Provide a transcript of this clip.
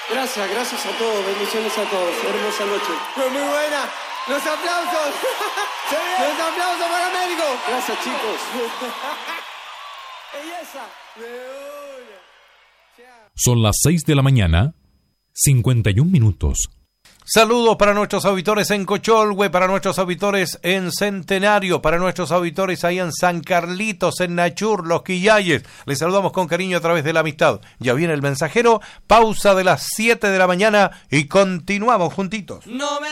Gracias a todos, bendiciones a todos. Hermosa noche. Fue muy buena. ¡Los aplausos! ¡Los aplausos para Américo! Gracias, chicos. ¡Belleza! Son las 6 de la mañana, 51 minutos. Saludos para nuestros auditores en Cocholhue, para nuestros auditores en Centenario, para nuestros auditores ahí en San Carlitos, en Nachur, Los Quillayes. Les saludamos con cariño a través de la amistad. Ya viene el mensajero, pausa de las 7 de la mañana y continuamos juntitos.